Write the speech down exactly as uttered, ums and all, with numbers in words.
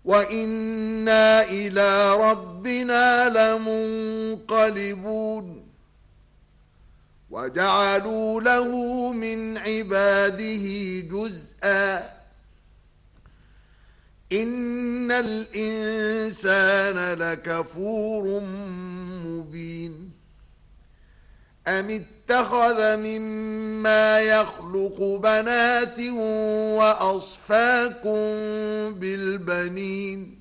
وإنا إلى ربنا لمنقلبون وجعلوا له من عباده جزءا إن الإنسان لكفور مبين أم اتخذ مما يخلق بنات وأصفاكم بالبنين